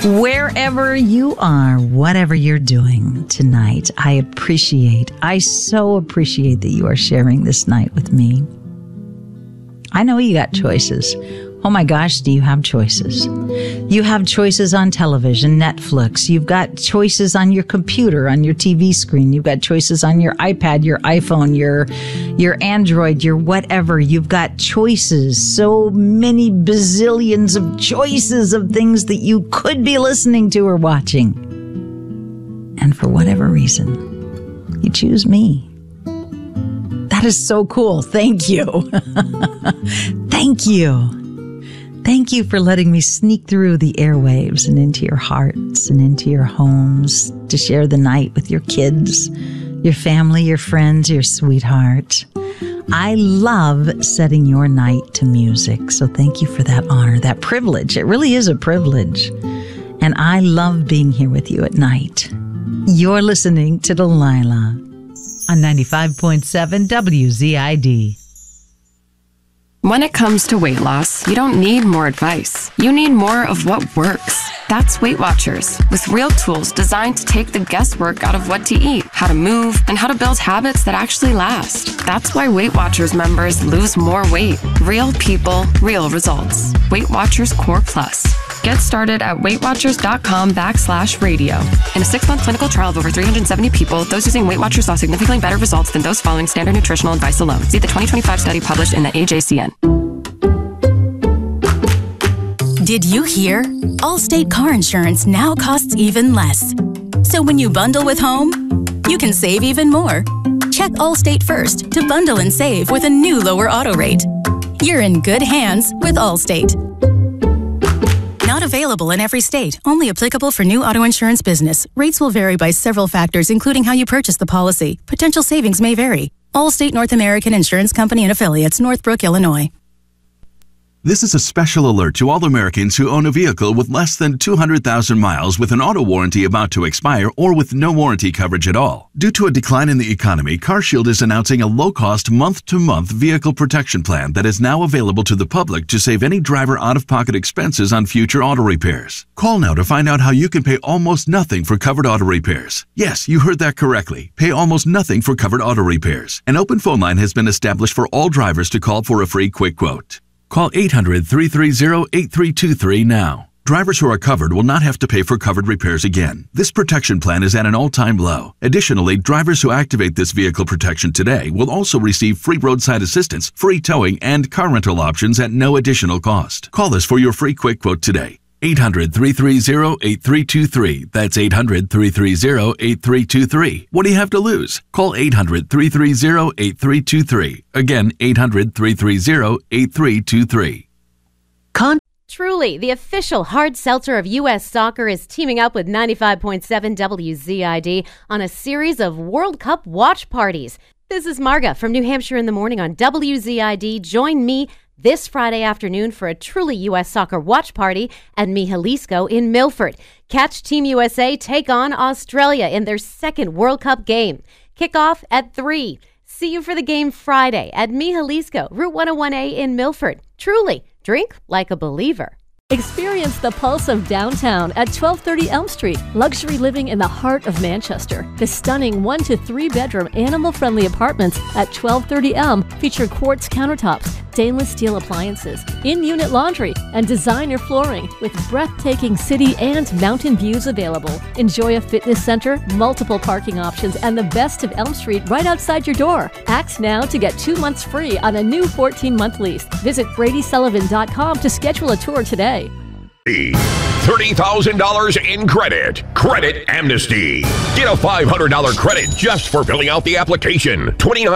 Wherever you are, whatever you're doing tonight, I so appreciate that you are sharing this night with me. I know you got choices. Oh my gosh, do you have choices? You have choices on television, Netflix. You've got choices on your computer, on your TV screen. You've got choices on your iPad, your iPhone, your Android, your whatever. You've got choices, so many bazillions of choices of things that you could be listening to or watching. And for whatever reason, you choose me. That is so cool. Thank you. Thank you. Thank you for letting me sneak through the airwaves and into your hearts and into your homes to share the night with your kids, your family, your friends, your sweetheart. I love setting your night to music, so thank you for that honor, that privilege. It really is a privilege. And I love being here with you at night. You're listening to Delilah on 95.7 WZID. When it comes to weight loss, you don't need more advice. You need more of what works. That's Weight Watchers, with real tools designed to take the guesswork out of what to eat, how to move, and how to build habits that actually last. That's why Weight Watchers members lose more weight. Real people, real results. Weight Watchers Core Plus. Get started at WeightWatchers.com/radio. In a 6-month clinical trial of over 370 people, those using Weight Watchers saw significantly better results than those following standard nutritional advice alone. See the 2025 study published in the AJCN. Did you hear? Allstate car insurance now costs even less. So when you bundle with home, you can save even more. Check Allstate first to bundle and save with a new lower auto rate. You're in good hands with Allstate. Not available in every state. Only applicable for new auto insurance business. Rates will vary by several factors, including how you purchase the policy. Potential savings may vary. Allstate North American Insurance Company and Affiliates, Northbrook, Illinois. This is a special alert to all Americans who own a vehicle with less than 200,000 miles with an auto warranty about to expire or with no warranty coverage at all. Due to a decline in the economy, CarShield is announcing a low-cost month-to-month vehicle protection plan that is now available to the public to save any driver out-of-pocket expenses on future auto repairs. Call now to find out how you can pay almost nothing for covered auto repairs. Yes, you heard that correctly. Pay almost nothing for covered auto repairs. An open phone line has been established for all drivers to call for a free quick quote. Call 800-330-8323 now. Drivers who are covered will not have to pay for covered repairs again. This protection plan is at an all-time low. Additionally, drivers who activate this vehicle protection today will also receive free roadside assistance, free towing, and car rental options at no additional cost. Call us for your free quick quote today. 800-330-8323. That's 800-330-8323. What do you have to lose? Call 800-330-8323. Again, 800-330-8323. Truly, the official hard seltzer of U.S. soccer is teaming up with 95.7 WZID on a series of World Cup watch parties. This is Marga from New Hampshire in the Morning on WZID. Join me this Friday afternoon for a truly U.S. soccer watch party at Jalisco in Milford. Catch Team USA take on Australia in their second World Cup game. Kickoff at 3. See you for the game Friday at Jalisco, Route 101A in Milford. Truly, drink like a believer. Experience the pulse of downtown at 1230 Elm Street. Luxury living in the heart of Manchester. The stunning 1 to 3 bedroom animal-friendly apartments at 1230 Elm feature quartz countertops, stainless steel appliances, in-unit laundry, and designer flooring with breathtaking city and mountain views available. Enjoy a fitness center, multiple parking options, and the best of Elm Street right outside your door. Act now to get 2 months free on a new 14-month lease. Visit BradySullivan.com to schedule a tour today. $30,000 in credit. Credit Amnesty. Get a $500 credit just for filling out the application. 29